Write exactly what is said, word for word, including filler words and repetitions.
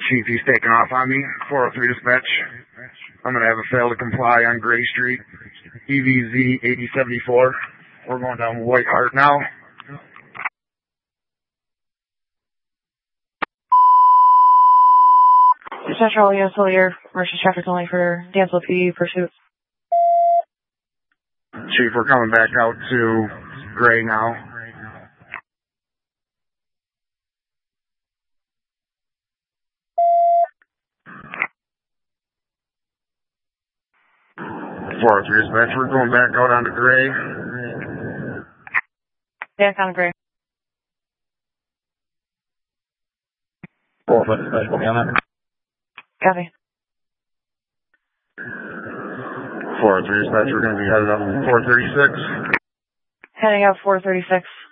Chief, he's taking off on me. four oh three dispatch. I'm going to have a fail to comply on Gray Street. E V Z eighty seventy-four. We're going down White Hart now. Central, yes, Hillier. Emergency traffic only for Dansville P D pursuit. Chief, we're coming back out to Gray now. four oh three dispatch, we're going back out onto Gray. Yeah, on Gray. four foot dispatch, we'll be on that. Copy. four oh three dispatch, we're going to be headed up four thirty-six. Heading out four thirty-six.